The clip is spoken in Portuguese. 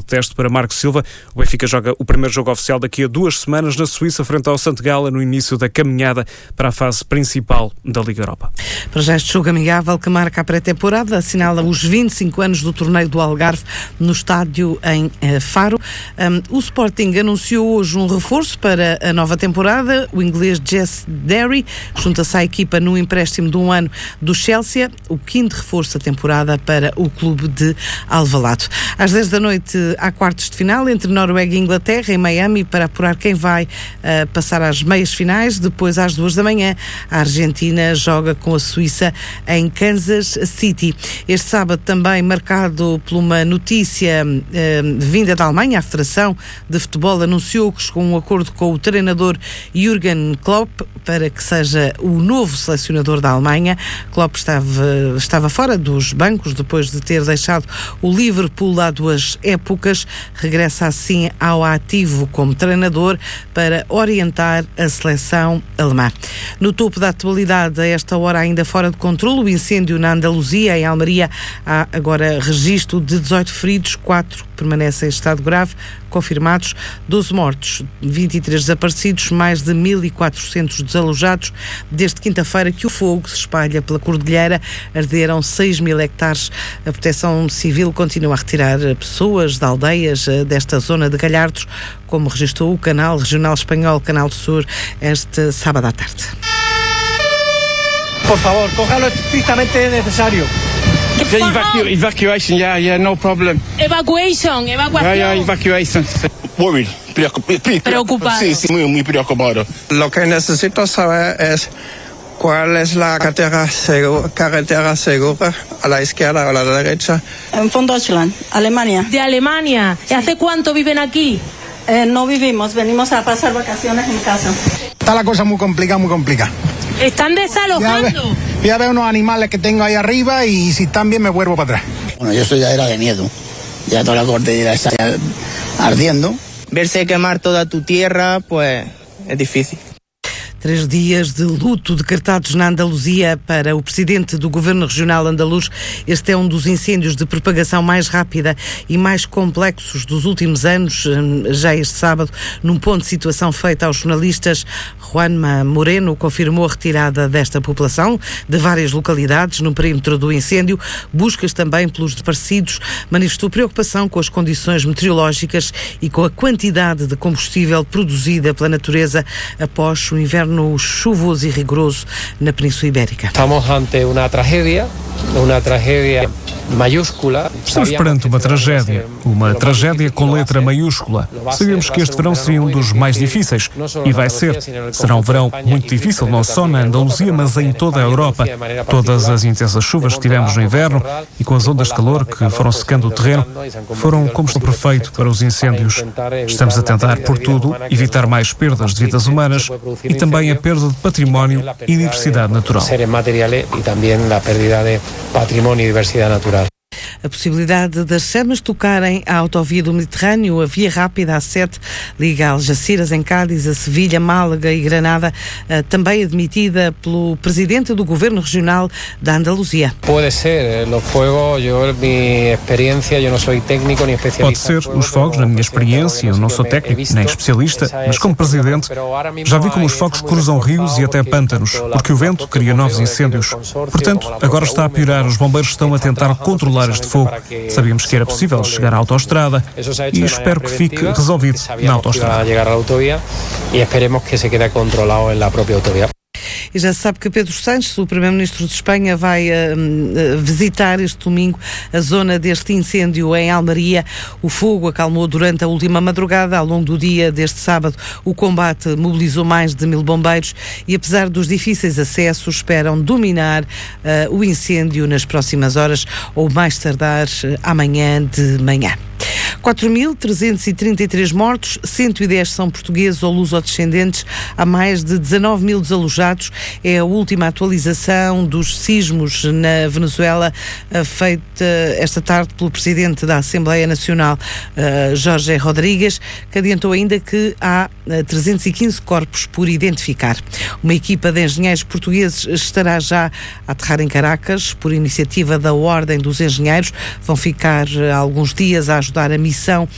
teste para Marco Silva. O Benfica joga o primeiro jogo oficial daqui a 2 semanas na Suíça, frente ao Santo Gala, no início da caminhada para a fase principal da Liga Europa. Para já este jogo amigável que marca a pré-temporada assinala os 25 anos do torneio do Algarve no estádio em Faro. O Sporting anunciou hoje um reforço para a nova temporada. O inglês Jess Derry junta-se à equipa num empréstimo de 1 ano do Chelsea, o 5º reforço da temporada para o clube de Alvalade. Às 10 da noite há quartos de final entre Noruega e Inglaterra em Miami para apurar quem vai passar às meias finais. Depois às 2 da manhã a Argentina joga com a Suíça em Kansas City. Este sábado também marcado por uma notícia vinda da Alemanha. A Federação de Futebol anunciou que chegou a um acordo com o treinador Jürgen Klopp para que seja o novo selecionador da Alemanha. Klopp estava fora dos bancos depois de ter deixado o Liverpool há 2 épocas. Regressa assim ao ativo como treinador para orientar a seleção alemã. No topo da atualidade, a esta hora ainda fora de controle, o incêndio na Andaluzia, em Almeria. Há agora registro de 18 feridos, 4 permanecem em estado grave, confirmados, 12 mortos, 23 desaparecidos, mais de 1.400 desalojados. Desde quinta-feira que o fogo se espalha pela Cordilheira, arderam 6.000 hectares. A Proteção Civil continua a retirar pessoas de aldeias desta zona de Galhardos, como registrou o canal regional espanhol Canal do Sur este sábado à tarde. Por favor, cójalo estrictamente necesario. Evacuation, yeah, no problem. Evacuation. Yeah, evacuation. Worried, preocupado. Sí, muy preocupado. Lo que necesito saber es cuál es la carretera segura, a la izquierda o a la derecha. Von Deutschland, Alemania. De Alemania. ¿Y hace cuánto viven aquí? No vivimos, venimos a pasar vacaciones en casa. Está la cosa muy complicada. ¿Están desalojando? Voy a ver unos animales que tengo ahí arriba y si están bien me vuelvo para atrás. Bueno, yo ya era de miedo. Ya toda la cordillera está ardiendo. Verse quemar toda tu tierra, pues es difícil. 3 dias de luto decretados na Andaluzia para o presidente do Governo Regional andaluz. Este é um dos incêndios de propagação mais rápida e mais complexos dos últimos anos. Já este sábado, num ponto de situação feito aos jornalistas, Juanma Moreno confirmou a retirada desta população de várias localidades no perímetro do incêndio. Buscas também pelos desaparecidos. Manifestou preocupação com as condições meteorológicas e com a quantidade de combustível produzida pela natureza após o inverno chuvoso e rigoroso na Península Ibérica. Estamos ante uma tragédia maiúscula. Estamos perante uma tragédia com letra maiúscula. Sabíamos que este verão seria um dos mais difíceis e vai ser. Será um verão muito difícil, não só na Andaluzia, mas em toda a Europa. Todas as intensas chuvas que tivemos no inverno e com as ondas de calor que foram secando o terreno foram combustível perfeito para os incêndios. Estamos a tentar, por tudo, evitar mais perdas de vidas humanas e também a perda de património e diversidade natural. E também a perda de património e diversidade natural. A possibilidade das chamas tocarem a autovia do Mediterrâneo, a via rápida A7, liga Algeciras em Cádiz, a Sevilha, Málaga e Granada, também admitida pelo presidente do Governo Regional da Andaluzia. Pode ser, os fogos, minha experiência, eu não sou técnico nem especialista. Pode ser, os fogos, na minha experiência, eu não sou técnico nem especialista, mas como presidente já vi como os fogos cruzam rios e até pântanos, porque o vento cria novos incêndios. Portanto, agora está a piorar, os bombeiros estão a tentar controlar este fogo. Sabíamos que era possível chegar à autoestrada e espero que fique resolvido na autoestrada. E esperemos que se quede controlado na própria autovia. E já se sabe que Pedro Sánchez, o Primeiro-Ministro de Espanha, vai visitar este domingo a zona deste incêndio em Almeria. O fogo acalmou durante a última madrugada. Ao longo do dia deste sábado, o combate mobilizou mais de 1000 bombeiros e, apesar dos difíceis acessos, esperam dominar o incêndio nas próximas horas ou mais tardar amanhã de manhã. 4.333 mortos, 110 são portugueses ou lusodescendentes, há mais de 19.000 desalojados. É a última atualização dos sismos na Venezuela, feita esta tarde pelo Presidente da Assembleia Nacional, Jorge Rodrigues, que adiantou ainda que há 315 corpos por identificar. Uma equipa de engenheiros portugueses estará já a aterrar em Caracas, por iniciativa da Ordem dos Engenheiros. Vão ficar alguns dias a ajudar a missão